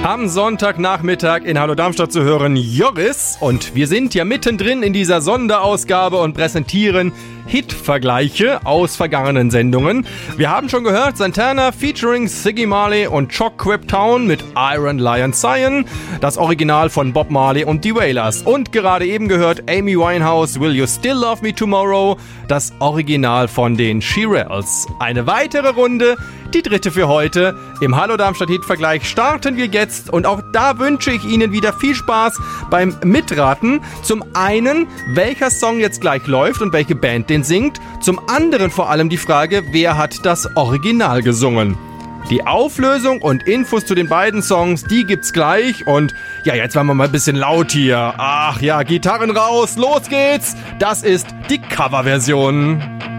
Am Sonntagnachmittag in Hallo Darmstadt zu hören Joris, und wir sind ja mittendrin in dieser Sonderausgabe und präsentieren Hitvergleiche aus vergangenen Sendungen. Wir haben schon gehört, Santana featuring Ziggy Marley und Chocolate Town mit Iron Lion Cyan, das Original von Bob Marley und die Wailers. Und gerade eben gehört Amy Winehouse, Will You Still Love Me Tomorrow, das Original von den Shirelles. Eine weitere Runde, die dritte für heute. Im Hallo Darmstadt Hitvergleich starten wir jetzt, und auch da wünsche ich Ihnen wieder viel Spaß beim Mitraten. Zum einen, welcher Song jetzt gleich läuft und welche Band den singt. Zum anderen vor allem die Frage, wer hat das Original gesungen. Die Auflösung und Infos zu den beiden Songs, die gibt's gleich. Und ja, jetzt werden wir mal ein bisschen laut hier. Ach ja, Gitarren raus, los geht's. Das ist die Coverversion.